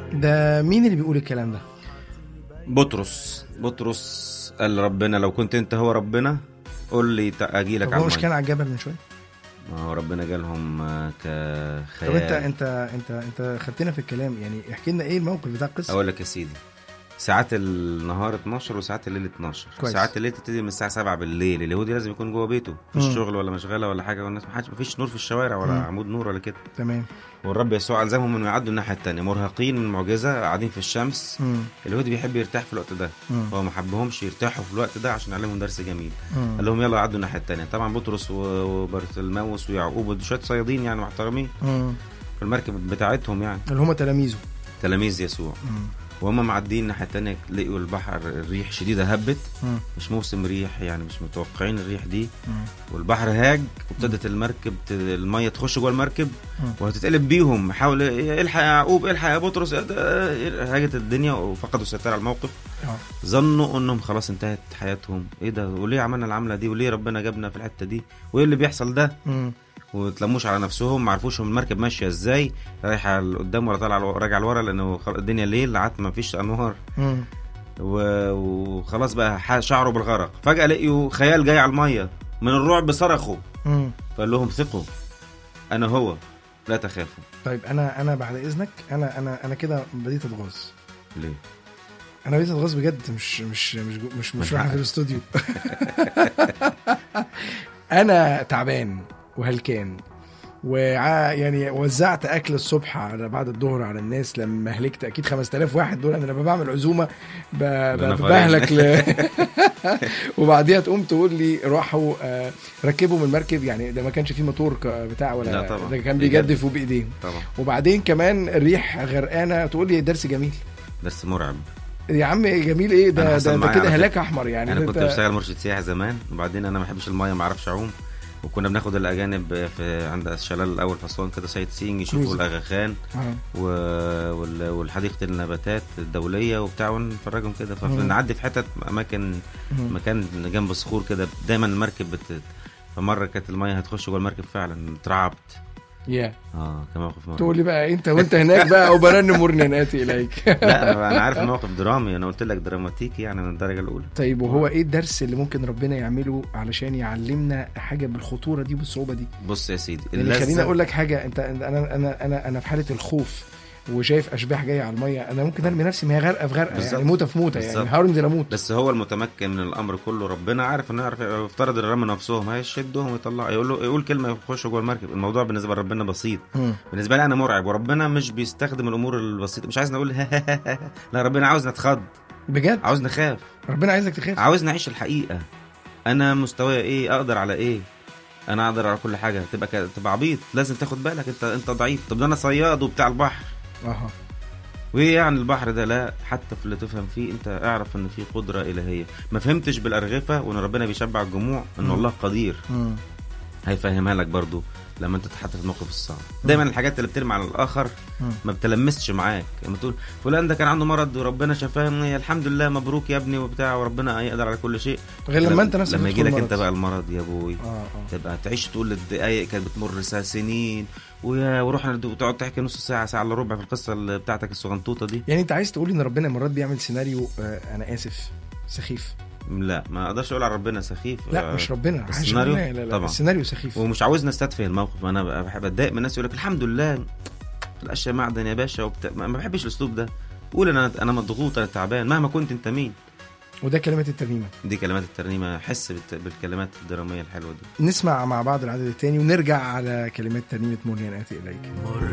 ده مين اللي بيقول الكلام ده؟ بطرس قال ربنا لو كنت انت هو ربنا قول لي اجي لك على هو مش كان على الجبل من شويه؟ ما هو ربنا جالهم كخيال. طب انت خدتنا في الكلام، يعني احكي لنا ايه الموقف بتاع القصه. اقول لك يا سيدي، ساعات النهار 12 وساعات الليل 12. كويس. ساعات الليل تبتدي من الساعه 7 بالليل. اليهودي لازم يكون جوه بيته في الشغل ولا مشغله ولا حاجه، والناس ما فيش نور في الشوارع ولا عمود نور ولا كده. تمام. والرب يسوع الزمهم انه يعدوا الناحيه الثانيه مرهقين من المعجزه، قاعدين في الشمس. اليهودي بيحب يرتاح في الوقت ده، هو ما حبهمش يرتاحوا في الوقت ده عشان يعلمهم درس جميل. قال لهم يلا عدوا الناحيه الثانيه. طبعا بطرس وبرتلماوس ويعقوب وشويه صيادين يعني محترمين في المركب بتاعتهم، يعني اللي هم تلاميذ يسوع. وهم معدين الناحية التانية لقوا البحر الريح شديدة هبت. مش موسم ريح يعني، مش متوقعين الريح دي. والبحر هاج وابتدت المركب المية تخش جوه المركب وهتتقلب بيهم. حاول الحق يا يعقوب، الحق يا بطرس. هاجت الدنيا وفقدوا السيطرة على الموقف. ظنوا انهم خلاص انتهت حياتهم. ايه ده؟ وليه عملنا العملة دي؟ وليه ربنا جابنا في الحتة دي؟ وايه اللي بيحصل ده؟ وتلموش على نفسهم، ما عرفوش المركب ماشيه ازاي، رايحه لقدام ولا طالعه راجعه لورا، لانه الدنيا ليل عاد ما فيش انوار. وخلاص بقى شعروا بالغرق. فجاه لقيوا خيال جاي على الميه، من الرعب صرخوا. فقال لهم ثقوا انا هو لا تخافوا. طيب انا بعد اذنك، انا كده بديت اتغاظ. ليه؟ انا بديت اتغاظ بجد، مش رايح في الاستوديو. انا تعبان وهلكان، ويعني وزعت اكل الصبح على بعد الظهر على الناس. لما هلكت اكيد 5000 واحد دول، انا لما بعمل عزومه بهلك وبعديها تقوم تقول لي راحوا ركبوا من المركب. يعني ده ما كانش فيه موتور بتاع ولا، ده كان بيجدفوا بايديهم طبعا. وبعدين كمان الريح غرقانه، تقول لي درس جميل، درس مرعب يا عم. جميل ايه ده كده هلاك احمر يعني. انا كنت بشتغل مرشد سياحي زمان، وبعدين انا ما بحبش الميه، ما اعرفش اعوم. وكنا بناخد الاجانب في عند الشلال الاول في اسوان كده سايت سينج، يشوفوا الاغاخان والحديقه النباتات الدوليه وبتاع، ونفرجهم كده. فنعدي في حتت مكان جنب الصخور كده، دايما المركب فمره كانت الميه هتخش جوه المركب فعلا، اترعبت. كان موقف مرة. تقول لي بقى انت وانت هناك بقى وبرن مرنيناتي اليك. لا انا عارف الموقف درامي، انا قلت لك دراماتيكي يعني من الدرجه الاولى. طيب وهو ايه الدرس اللي ممكن ربنا يعمله علشان يعلمنا حاجه بالخطوره دي بالصعوبه دي؟ بص يا سيدي، يعني خليني اقول لك حاجه. انت انا في حاله الخوف وشايف اشباح جايه على الميه، انا ممكن ارمي نفسي، ما هي غرقه في غرقه يعني، موته في موته يعني، هنزل اموت. بس هو المتمكن من الامر كله ربنا، عارف انه يعرف يفترض الرمى نفسهم هيشدهم ويطلع، يقول كلمه يخشوا جوه المركب. الموضوع بالنسبه لربنا بسيط. بالنسبه لي انا مرعب، وربنا مش بيستخدم الامور البسيطه. مش عايز نقول لا، ربنا عاوزنا نتخض بجد، عاوز نخاف. ربنا عايزك تخاف، عاوز نعيش الحقيقه. انا مستواي ايه؟ اقدر على ايه؟ انا اقدر على كل حاجه. تبقى عبيط، لازم تاخد بالك انت ضعيف. طب ده انا صياد وبتاع البحر. وايه يعني البحر ده؟ لا، حتى في اللي تفهم فيه انت اعرف ان فيه قدرة الهية. ما فهمتش بالارغفة وان ربنا بيشبع الجموع، ان الله قدير هيفهمها لك برضو لما انت تتحط في الموقف الصعب. دايما الحاجات اللي بترمي على الاخر ما بتلمسش معاك. لما تقول فلان ده كان عنده مرض وربنا شفاه، الحمد لله مبروك يا ابني وبتاع، وربنا يقدر على كل شيء. غير لما انت نفسك لما يجي لك انت بقى المرض يا ابوي، تبقى تعيش تقول الدقايق كانت بتمر سنين، ورحنا تقعد تحكي نص ساعه الا ربع في القصه بتاعتك الصغنطوطه دي. يعني انت عايز تقول ان ربنا مرات بيعمل سيناريو انا اسف سخيف؟ لا، ما اقدرش اقول على ربنا سخيف. لا مش ربنا، السيناريو لا طبعا السيناريو سخيف، ومش عاوزنا نستدفه الموقف. انا بحب اتضايق من الناس يقول لك الحمد لله الاشياء معدن يا باشا ما بحبش الاسلوب ده. قول انا مضغوط، انا تعبان، مهما كنت انت مين. وده كلمات الترنيمه، دي كلمات الترنيمه. حس بالكلمات الدراميه الحلوه دي. نسمع مع بعض العدد الثاني ونرجع على كلمات ترنيمه مرنياتي اليك.